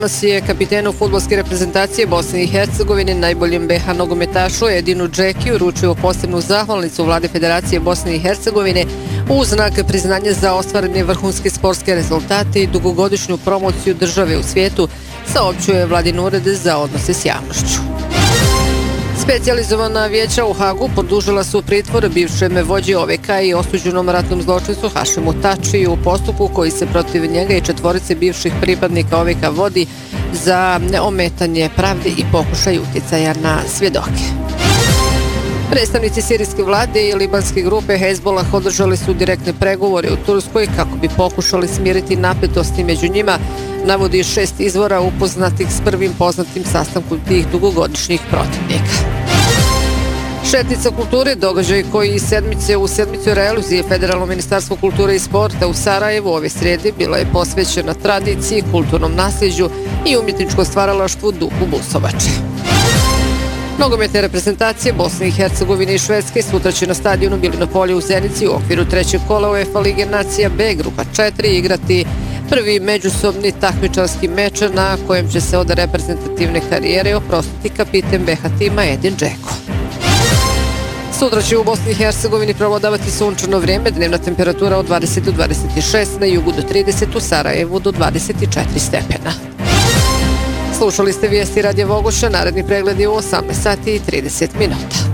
Danas je kapitenu fudbalske reprezentacije Bosne i Hercegovine, najboljem BiH nogometašu Edinu Džeki, uručio posebnu zahvalnicu Vlade Federacije Bosne i Hercegovine u znak priznanja za ostvarene vrhunske sportske rezultate i dugogodišnju promociju države u svijetu, saopćuje Vladin ured za odnose s javnošću. Specijalizovana vijeća u Hagu produžila su pritvor bivšem vođi OVK i osuđenom ratnom zločincu Hašimu Tačiju u postupku koji se protiv njega i četvorice bivših pripadnika OVK vodi za ometanje pravde i pokušaj utjecaja na svjedoke. Predstavnici sirijske vlade i libanske grupe Hezbollah održali su direktne pregovore u Turskoj kako bi pokušali smiriti napetosti među njima, navodi 6 izvora upoznatih s prvim poznatim sastankom tih dugogodišnjih protivnika. Šetnica kulture, događaj koji sedmice u sedmicu realizuje Federalno ministarstvo kulture i sporta u Sarajevu ove srijede bila je posvećena tradiciji, kulturnom nasljeđu i umjetničkom stvaralaštvu duhu Busovače. Nogometne reprezentacije Bosne i Hercegovine i Švedske sutra će na stadionu Bilino polje u Zenici u okviru trećeg kola UEFA Lige nacija B grupa 4 igrati prvi međusobni takmičarski meč na kojem će se od reprezentativne karijere oprostiti kapiten BiH tima Edin Džeko. Sutra će u Bosni i Hercegovini prevladavati sunčano vrijeme, dnevna temperatura od 20 do 26, na jugu do 30, u Sarajevu do 24 stepena. Slušali ste vijesti Radija Vogoša, naredni pregled je u 18 sati i 30 minuta.